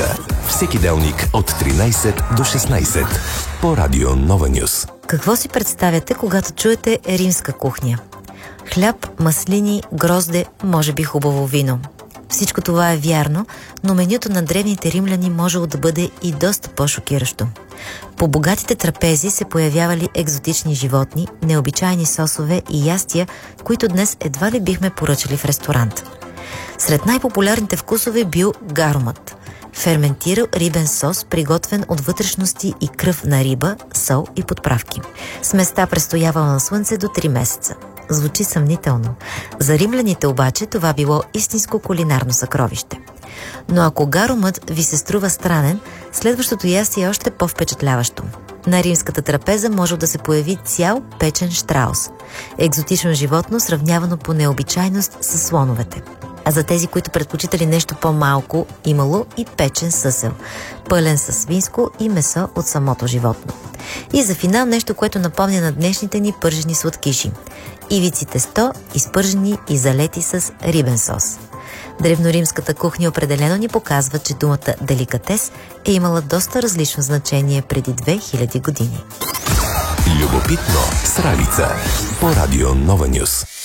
Сралица. Всеки делник от 13 до 16 по Радио Нова Нюс. Какво си представяте, когато чуете римска кухня? Хляб, маслини, грозде, може би хубаво вино. Всичко това е вярно, но менюто на древните римляни можело да бъде и доста по-шокиращо. По богатите трапези се появявали екзотични животни, необичайни сосове и ястия, които днес едва ли бихме поръчали в ресторант. Сред най-популярните вкусове бил гарумът – ферментирал рибен сос, приготвен от вътрешности и кръв на риба, сол и подправки. Сместа престоявала на слънце до 3 месеца. Звучи съмнително. За римляните обаче това било истинско кулинарно съкровище. Но ако гарумът ви се струва странен, следващото ястие е още по-впечатляващо. На римската трапеза може да се появи цял печен щраус. Екзотично животно, сравнявано по необичайност с слоновете. А за тези, които предпочитали нещо по-малко, имало и печен съсел, пълен със свинско и месо от самото животно. И за финал нещо, което напомня на днешните ни пържени сладкиши. Ивици тесто, изпържени и залети с рибен сос. Древноримската кухня определено ни показва, че думата деликатес е имала доста различно значение преди 2000 години. Любопитно Сралица по Радио Нова Нюс.